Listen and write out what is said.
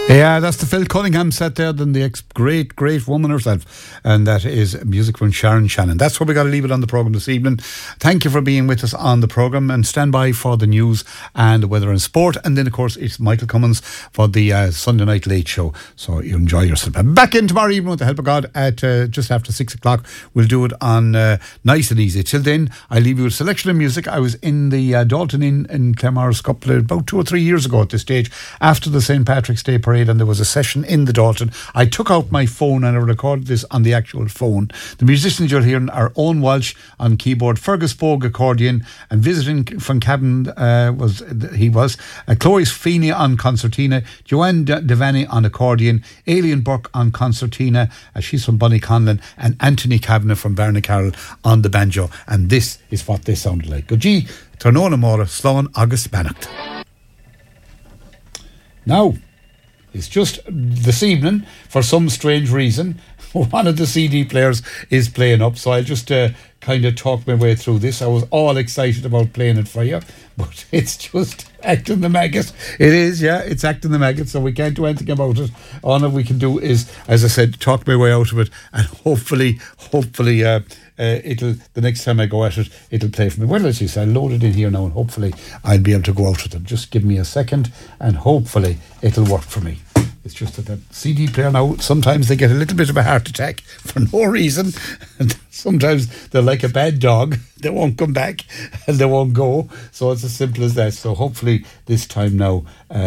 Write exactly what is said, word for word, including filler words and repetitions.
Yeah, that's the Phil Cunningham set there, then the ex- great, great woman herself. And that is music from Sharon Shannon. That's where we got to leave it on the programme this evening. Thank you for being with us on the programme, and stand by for the news and the weather and sport. And then, of course, it's Michael Cummins for the uh, Sunday Night Late Show. So you enjoy yourself. And back in tomorrow evening with the help of God at uh, just after six o'clock. We'll do it on uh, Nice and Easy. Till then, I leave you with a selection of music. I was in the uh, Dalton Inn in Clamars couple of, about two or three years ago at this stage, after the Saint Patrick's Day Parade, and there was a session in the Dalton. I took out my phone and I recorded this on the actual phone. The musicians you're hearing are Owen Walsh on keyboard, Fergus Bogue accordion, and visiting from Cavan uh, was he was uh, Chloe Feeney on concertina, Joanne De- Devaney on accordion, Aileen Burke on concertina, uh, she's from Bunnyconlon, and Anthony Kavanagh from Barnacarroll on the banjo. And this is what they sounded like. Go gee, Ternona Mora, Sloan August Bannock. Now, it's just this evening, for some strange reason, one of the C D players is playing up, so I'll just uh, kind of talk my way through this. I was all excited about playing it for you, but it's just acting the maggot. It is, yeah, it's acting the maggot, so we can't do anything about it. All that we can do is, as I said, talk my way out of it, and hopefully, hopefully, uh, uh, it'll, the next time I go at it, it'll play for me. Well, as you say, I'll load it in here now, and hopefully I'll be able to go out with it. Just give me a second, and hopefully it'll work for me. It's just that that C D player now, sometimes they get a little bit of a heart attack for no reason, and sometimes they're like a bad dog. They won't come back and they won't go. So it's as simple as that. So hopefully this time now uh,